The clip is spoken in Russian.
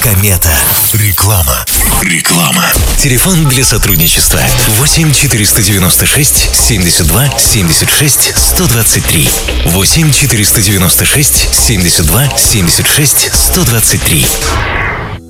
Комета. Реклама. Телефон для сотрудничества 8 496 72 76 123. 8 496 72 76 123.